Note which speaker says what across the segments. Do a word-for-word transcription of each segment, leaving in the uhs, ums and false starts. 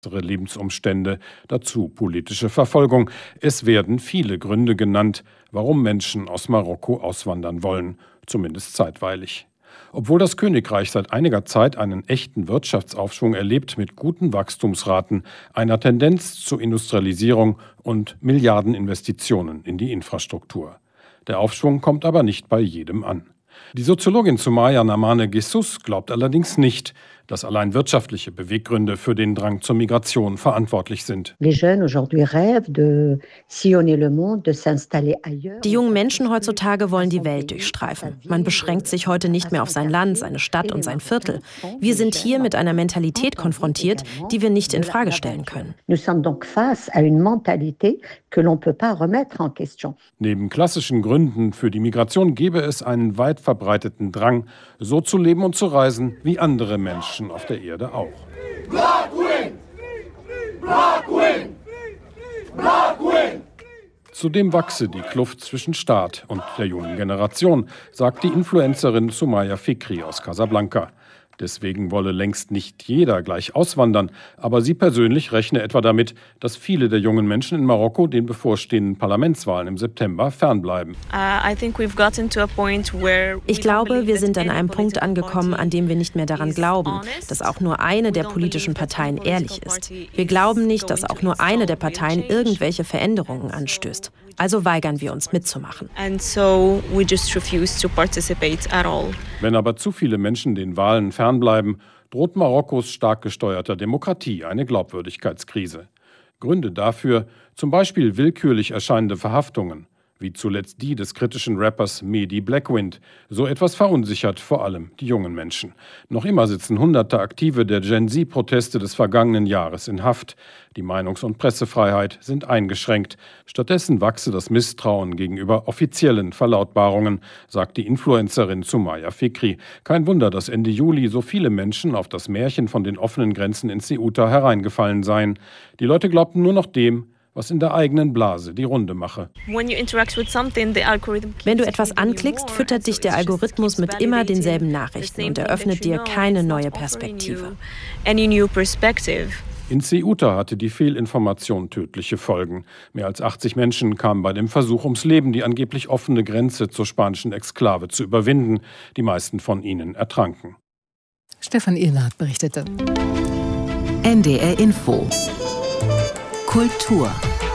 Speaker 1: Lebensumstände, dazu politische Verfolgung. Es werden viele Gründe genannt, warum Menschen aus Marokko auswandern wollen, zumindest zeitweilig. Obwohl das Königreich seit einiger Zeit einen echten Wirtschaftsaufschwung erlebt mit guten Wachstumsraten, einer Tendenz zur Industrialisierung und Milliardeninvestitionen in die Infrastruktur. Der Aufschwung kommt aber nicht bei jedem an. Die Soziologin Soumaya Namane Ghessous glaubt allerdings nicht, dass allein wirtschaftliche Beweggründe für den Drang zur Migration verantwortlich sind.
Speaker 2: Die jungen Menschen heutzutage wollen die Welt durchstreifen. Man beschränkt sich heute nicht mehr auf sein Land, seine Stadt und sein Viertel. Wir sind hier mit einer Mentalität konfrontiert, die wir nicht in Frage stellen können.
Speaker 1: Neben klassischen Gründen für die Migration gäbe es einen weit verbreiteten Drang, so zu leben und zu reisen wie andere Menschen auf der Erde auch. Zudem wachse die Kluft zwischen Staat und der jungen Generation, sagt die Influencerin Soumaya Fikri aus Casablanca. Deswegen wolle längst nicht jeder gleich auswandern, aber sie persönlich rechne etwa damit, dass viele der jungen Menschen in Marokko den bevorstehenden Parlamentswahlen im September fernbleiben.
Speaker 2: Ich glaube, wir sind an einem Punkt angekommen, an dem wir nicht mehr daran glauben, dass auch nur eine der politischen Parteien ehrlich ist. Wir glauben nicht, dass auch nur eine der Parteien irgendwelche Veränderungen anstößt. Also weigern wir uns mitzumachen.
Speaker 1: Wenn aber zu viele Menschen den Wahlen fernbleiben, droht Marokkos stark gesteuerter Demokratie eine Glaubwürdigkeitskrise. Gründe dafür zum Beispiel willkürlich erscheinende Verhaftungen, wie zuletzt die des kritischen Rappers Mehdi Blackwind. So etwas verunsichert vor allem die jungen Menschen. Noch immer sitzen hunderte Aktive der Gen-Z-Proteste des vergangenen Jahres in Haft. Die Meinungs- und Pressefreiheit sind eingeschränkt. Stattdessen wachse das Misstrauen gegenüber offiziellen Verlautbarungen, sagt die Influencerin Soumaya Fikri. Kein Wunder, dass Ende Juli so viele Menschen auf das Märchen von den offenen Grenzen in Ceuta hereingefallen seien. Die Leute glaubten nur noch dem, was in der eigenen Blase die Runde mache.
Speaker 2: Wenn du etwas anklickst, füttert dich der Algorithmus mit immer denselben Nachrichten und eröffnet dir keine neue Perspektive.
Speaker 1: In Ceuta hatte die Fehlinformation tödliche Folgen. Mehr als achtzig Menschen kamen bei dem Versuch ums Leben, die angeblich offene Grenze zur spanischen Exklave zu überwinden. Die meisten von ihnen ertranken.
Speaker 3: Stefan Ehlert berichtete.
Speaker 4: N D R Info Kultur.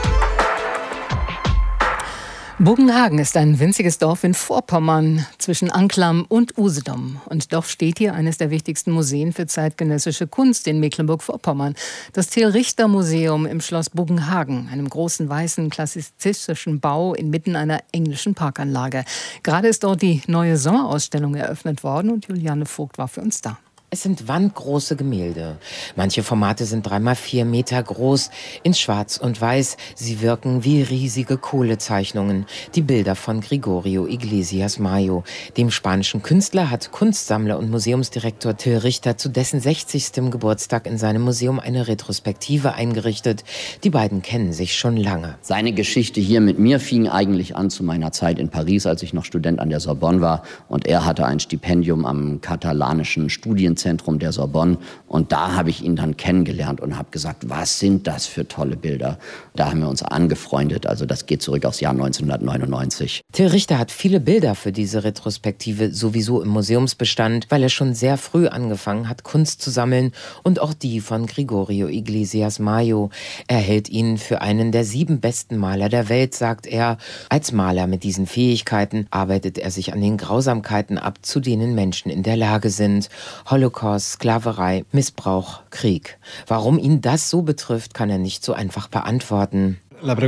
Speaker 3: Buggenhagen ist ein winziges Dorf in Vorpommern zwischen Anklam und Usedom. Und doch steht hier eines der wichtigsten Museen für zeitgenössische Kunst in Mecklenburg-Vorpommern. Das Thiel-Richter-Museum im Schloss Buggenhagen, einem großen weißen klassizistischen Bau inmitten einer englischen Parkanlage. Gerade ist dort die neue Sommerausstellung eröffnet worden und Juliane Vogt war für uns da.
Speaker 5: Es sind wandgroße Gemälde. Manche Formate sind drei mal vier Meter groß, in Schwarz und Weiß. Sie wirken wie riesige Kohlezeichnungen. Die Bilder von Gregorio Iglesias Mayo. Dem spanischen Künstler hat Kunstsammler und Museumsdirektor Till Richter zu dessen sechzigstem Geburtstag in seinem Museum eine Retrospektive eingerichtet. Die beiden kennen sich schon lange.
Speaker 6: Seine Geschichte hier mit mir fing eigentlich an zu meiner Zeit in Paris, als ich noch Student an der Sorbonne war. Und er hatte ein Stipendium am katalanischen Studienzentrum der Sorbonne. Und da habe ich ihn dann kennengelernt und habe gesagt, was sind das für tolle Bilder? Da haben wir uns angefreundet. Also das geht zurück aufs Jahr neunzehnhundertneunundneunzig.
Speaker 5: Till Richter hat viele Bilder für diese Retrospektive sowieso im Museumsbestand, weil er schon sehr früh angefangen hat, Kunst zu sammeln. Und auch die von Gregorio Iglesias Mayo. Er hält ihn für einen der sieben besten Maler der Welt, sagt er. Als Maler mit diesen Fähigkeiten arbeitet er sich an den Grausamkeiten ab, zu denen Menschen in der Lage sind. Holocaust, Sklaverei, Missbrauch, Krieg. Warum ihn das so betrifft, kann er nicht so einfach beantworten.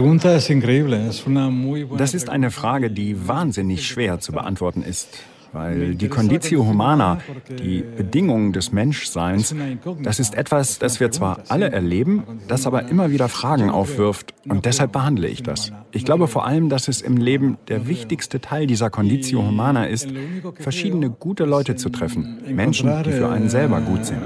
Speaker 7: Das ist eine Frage, die wahnsinnig schwer zu beantworten ist. Weil die Conditio Humana, die Bedingungen des Menschseins, das ist etwas, das wir zwar alle erleben, das aber immer wieder Fragen aufwirft. Und deshalb behandle ich das. Ich glaube vor allem, dass es im Leben der wichtigste Teil dieser Conditio Humana ist, verschiedene gute Leute zu treffen. Menschen, die für einen selber gut sind.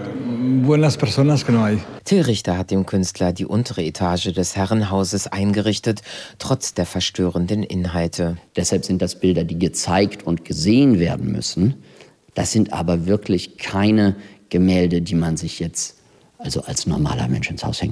Speaker 5: Till Richter hat dem Künstler die untere Etage des Herrenhauses eingerichtet, trotz der verstörenden Inhalte.
Speaker 6: Deshalb sind das Bilder, die gezeigt und gesehen werden müssen. Das sind aber wirklich keine Gemälde, die man sich jetzt also als normaler Mensch ins Haus hängt.